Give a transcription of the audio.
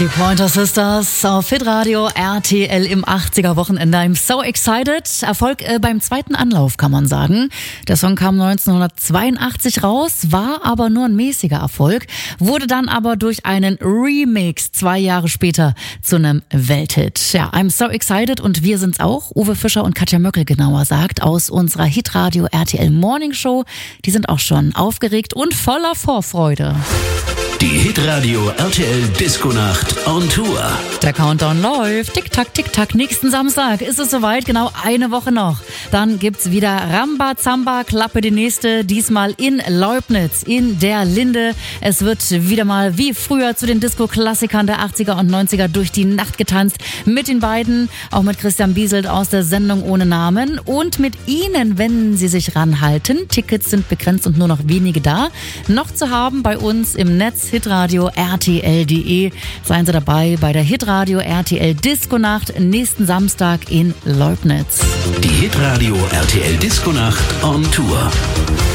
Die Pointer Sisters auf Hitradio RTL im 80er Wochenende. I'm so excited. Erfolg beim zweiten Anlauf, kann man sagen. Der Song kam 1982 raus, war aber nur ein mäßiger Erfolg, wurde dann aber durch einen Remix 2 Jahre später zu einem Welthit. Ja, I'm so excited und wir sind's auch. Uwe Fischer und Katja Möckel genauer sagt, aus unserer Hitradio RTL Morning Show. Die sind auch schon aufgeregt und voller Vorfreude. Die Hitradio RTL Disco-Nacht on Tour. Der Countdown läuft. Tick-Tack, Tick-Tack. Nächsten Samstag ist es soweit. Genau eine Woche noch. Dann gibt's wieder Rambazamba, Klappe die nächste. Diesmal in Leubnitz, in der Linde. Es wird wieder mal wie früher zu den Disco-Klassikern der 80er und 90er durch die Nacht getanzt. Mit den beiden, auch mit Christian Bieselt aus der Sendung ohne Namen. Und mit Ihnen, wenn Sie sich ranhalten. Tickets sind begrenzt und nur noch wenige da. Noch zu haben bei uns im Netz. Hitradio RTL.de. Seien Sie dabei bei der Hitradio RTL Disco-Nacht nächsten Samstag in Leubnitz. Die Hitradio RTL Disco-Nacht on Tour.